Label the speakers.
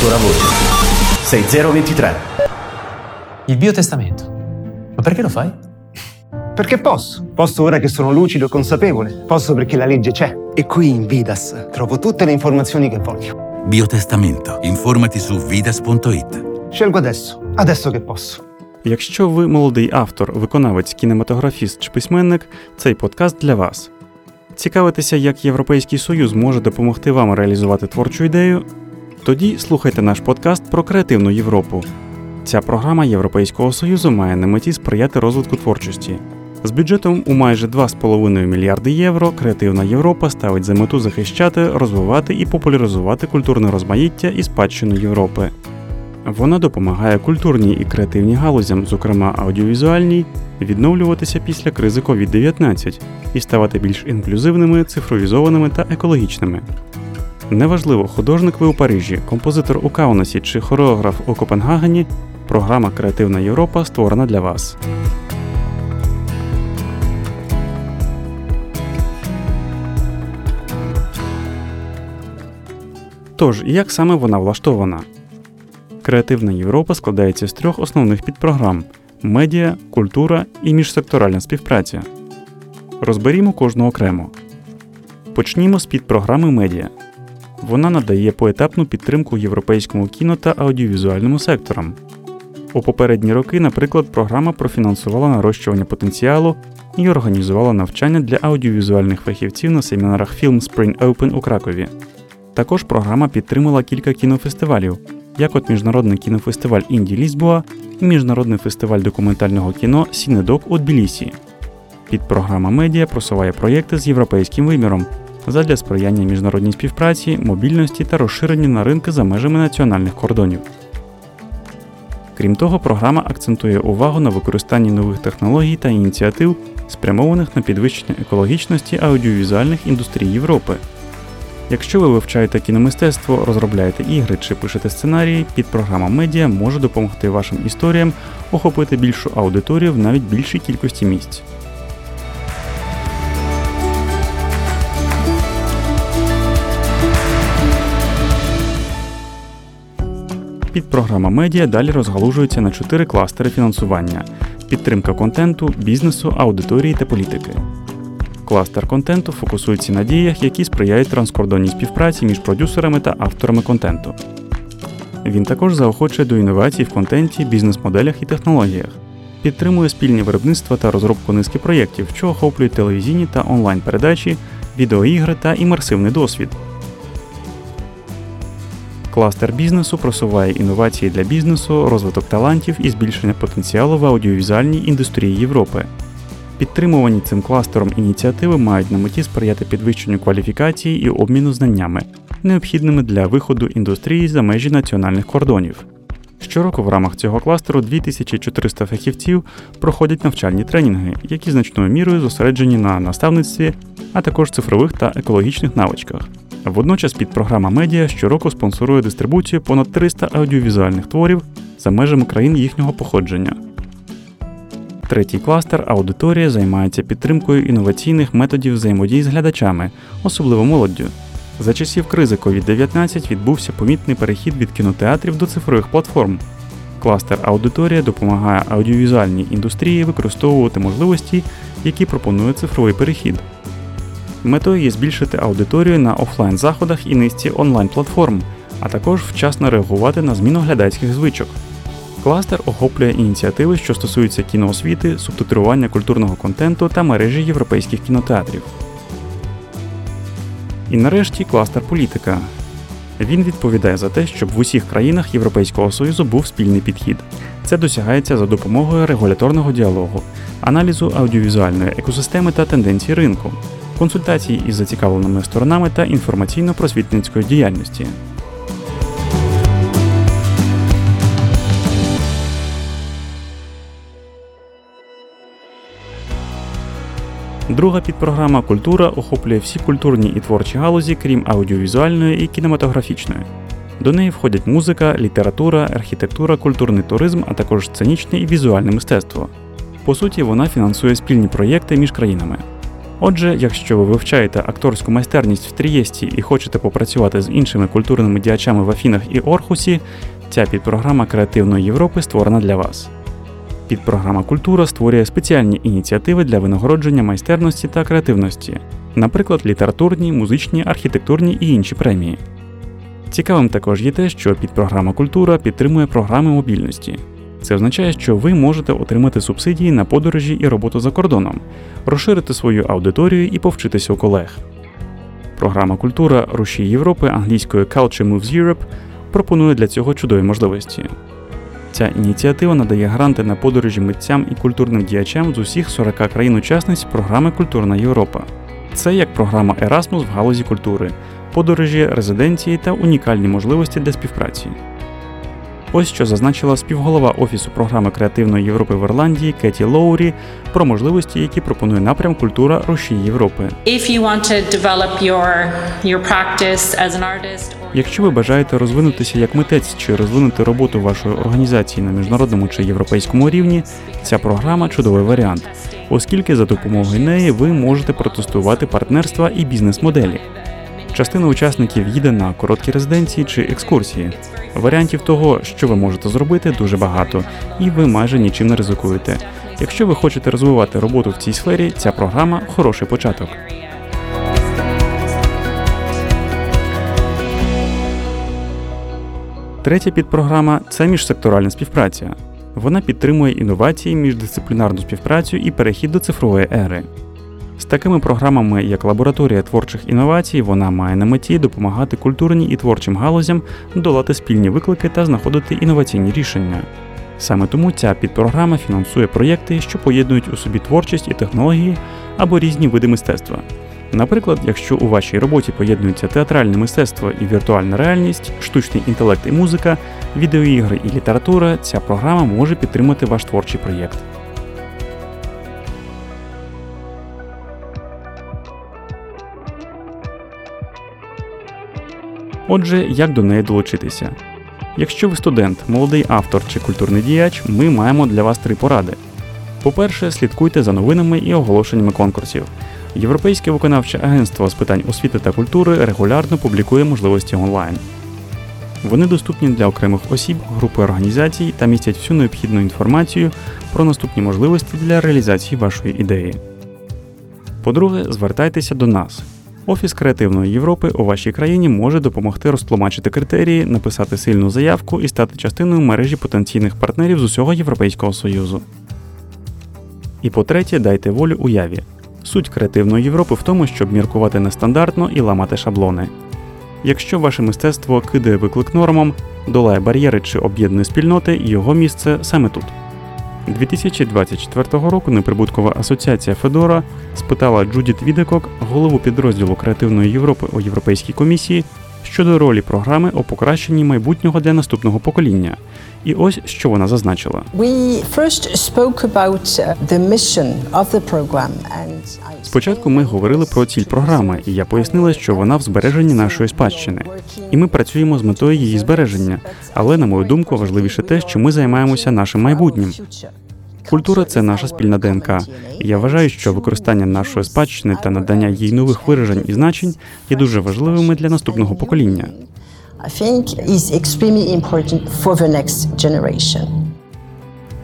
Speaker 1: ancora voce. Sei 023.
Speaker 2: Il biotestamento. Ma perché lo fai?
Speaker 3: Perché posso. Posso ora che sono lucido e consapevole. Posso perché la legge c'è. E qui in Vidas trovo tutte le informazioni che voglio.
Speaker 4: Біотестамento. Informati su vidas.it.
Speaker 3: Scelgo adesso che posso.
Speaker 5: Якщо ви молодий автор, виконавець, кінематографіст чи письменник, цей подкаст для вас. Цікавитеся, як Європейський Союз може допомогти вам реалізувати творчу ідею? Тоді слухайте наш подкаст про креативну Європу. Ця програма Європейського Союзу має на меті сприяти розвитку творчості. З бюджетом у майже 2,5 мільярди євро Креативна Європа ставить за мету захищати, розвивати і популяризувати культурне розмаїття і спадщину Європи. Вона допомагає культурній і креативній галузям, зокрема аудіовізуальній, відновлюватися після кризи COVID-19 і ставати більш інклюзивними, цифровізованими та екологічними. Неважливо, художник ви у Парижі, композитор у Каунасі чи хореограф у Копенгагені, програма «Креативна Європа» створена для вас. Тож, як саме вона влаштована? Креативна Європа складається з 3 основних підпрограм – медіа, культура і міжсекторальна співпраця. Розберімо кожну окремо. Почнімо з підпрограми медіа. Вона надає поетапну підтримку європейському кіно та аудіовізуальному секторам. У попередні роки, наприклад, програма профінансувала нарощування потенціалу і організувала навчання для аудіовізуальних фахівців на семінарах Film Spring Open у Кракові. Також програма підтримала кілька кінофестивалів, як от Міжнародний кінофестиваль Інді Лісбоа і Міжнародний фестиваль документального кіно Сінедок у Тбілісі. Підпрограма медіа просуває проєкти з європейським виміром задля сприяння міжнародній співпраці, мобільності та розширення на ринки за межами національних кордонів. Крім того, програма акцентує увагу на використанні нових технологій та ініціатив, спрямованих на підвищення екологічності аудіовізуальних індустрій Європи. Якщо ви вивчаєте кіномистецтво, розробляєте ігри чи пишете сценарії, підпрограма медіа може допомогти вашим історіям охопити більшу аудиторію в навіть більшій кількості місць. Підпрограма медіа далі розгалужується на 4 кластери фінансування – підтримка контенту, бізнесу, аудиторії та політики. Кластер контенту фокусується на діях, які сприяють транскордонній співпраці між продюсерами та авторами контенту. Він також заохочує до інновацій в контенті, бізнес-моделях і технологіях. Підтримує спільні виробництва та розробку низки проєктів, що охоплюють телевізійні та онлайн-передачі, відеоігри та імерсивний досвід. Кластер бізнесу просуває інновації для бізнесу, розвиток талантів і збільшення потенціалу в аудіовізуальній індустрії Європи. Підтримувані цим кластером ініціативи мають на меті сприяти підвищенню кваліфікації і обміну знаннями, необхідними для виходу індустрії за межі національних кордонів. Щороку в рамках цього кластеру 2400 фахівців проходять навчальні тренінги, які значною мірою зосереджені на наставництві, а також цифрових та екологічних навичках. Водночас підпрограма медіа щороку спонсорує дистрибуцію понад 300 аудіовізуальних творів за межами країн їхнього походження. Третій кластер «Аудиторія» займається підтримкою інноваційних методів взаємодії з глядачами, особливо молоддю. За часів кризи COVID-19 відбувся помітний перехід від кінотеатрів до цифрових платформ. Кластер «Аудиторія» допомагає аудіовізуальній індустрії використовувати можливості, які пропонує цифровий перехід. Метою є збільшити аудиторію на офлайн-заходах і низці онлайн-платформ, а також вчасно реагувати на зміну глядацьких звичок. Кластер охоплює ініціативи, що стосуються кіноосвіти, субтитрування культурного контенту та мережі європейських кінотеатрів. І нарешті кластер політика. Він відповідає за те, щоб в усіх країнах Європейського Союзу був спільний підхід. Це досягається за допомогою регуляторного діалогу, аналізу аудіовізуальної екосистеми та тенденцій ринку, консультацій із зацікавленими сторонами та інформаційно-просвітницької діяльності. Друга підпрограма «Культура» охоплює всі культурні і творчі галузі, крім аудіовізуальної і кінематографічної. До неї входять музика, література, архітектура, культурний туризм, а також сценічне і візуальне мистецтво. По суті, вона фінансує спільні проєкти між країнами. Отже, якщо ви вивчаєте акторську майстерність в Трієсті і хочете попрацювати з іншими культурними діячами в Афінах і Орхусі, ця підпрограма Креативної Європи створена для вас. Підпрограма «Культура» створює спеціальні ініціативи для винагородження майстерності та креативності, наприклад, літературні, музичні, архітектурні і інші премії. Цікавим також є те, що підпрограма «Культура» підтримує програми мобільності. Це означає, що ви можете отримати субсидії на подорожі і роботу за кордоном, розширити свою аудиторію і повчитися у колег. Програма «Культура. Рушій Європи» англійською Culture Moves Europe пропонує для цього чудові можливості. Ця ініціатива надає гранти на подорожі митцям і культурним діячам з усіх 40 країн-учасниць програми «Культурна Європа». Це як програма Erasmus в галузі культури, подорожі, резиденції та унікальні можливості для співпраці. Ось що зазначила співголова Офісу програми Креативної Європи в Ірландії Кеті Лоурі про можливості, які пропонує напрям «Культура. Рушій Європи». Якщо ви бажаєте розвинутися як митець чи розвинути роботу вашої організації на міжнародному чи європейському рівні, ця програма – чудовий варіант, оскільки за допомогою неї ви можете протестувати партнерства і бізнес-моделі. Частина учасників їде на короткі резиденції чи екскурсії. Варіантів того, що ви можете зробити, дуже багато, і ви майже нічим не ризикуєте. Якщо ви хочете розвивати роботу в цій сфері, ця програма – хороший початок. Третя підпрограма – це міжсекторальна співпраця. Вона підтримує інновації, міждисциплінарну співпрацю і перехід до цифрової ери. З такими програмами, як Лабораторія творчих інновацій, вона має на меті допомагати культурній і творчим галузям долати спільні виклики та знаходити інноваційні рішення. Саме тому ця підпрограма фінансує проєкти, що поєднують у собі творчість і технології або різні види мистецтва. Наприклад, якщо у вашій роботі поєднуються театральне мистецтво і віртуальна реальність, штучний інтелект і музика, відеоігри і література, ця програма може підтримати ваш творчий проєкт. Отже, як до неї долучитися? Якщо ви студент, молодий автор чи культурний діяч, ми маємо для вас 3 поради. По-перше, слідкуйте за новинами і оголошеннями конкурсів. Європейське виконавче агентство з питань освіти та культури регулярно публікує можливості онлайн. Вони доступні для окремих осіб, групи організацій та містять всю необхідну інформацію про наступні можливості для реалізації вашої ідеї. По-друге, звертайтеся до нас. Офіс Креативної Європи у вашій країні може допомогти розтлумачити критерії, написати сильну заявку і стати частиною мережі потенційних партнерів з усього Європейського Союзу. І по-третє, дайте волю уяві. Суть Креативної Європи в тому, щоб міркувати нестандартно і ламати шаблони. Якщо ваше мистецтво кидає виклик нормам, долає бар'єри чи об'єднує спільноти, його місце саме тут. 2024 року неприбуткова асоціація Федора спитала Джудіт Відекок, голову підрозділу Креативної Європи у Європейській комісії, щодо ролі програми у покращенні майбутнього для наступного покоління. І ось, що вона зазначила. Спочатку ми говорили про ціль програми, і я пояснила, що вона в збереженні нашої спадщини. І ми працюємо з метою її збереження, але, на мою думку, важливіше те, що ми займаємося нашим майбутнім. Культура – це наша спільна ДНК, і я вважаю, що використання нашої спадщини та надання їй нових виражень і значень є дуже важливими для наступного покоління.
Speaker 6: I think is extremely important for the next generation.